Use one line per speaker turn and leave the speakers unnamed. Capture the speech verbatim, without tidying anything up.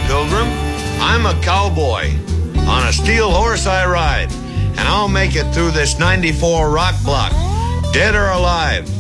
pilgrim. I'm a cowboy. On a steel horse I ride, and I'll make it through this ninety-four rock block, dead or alive.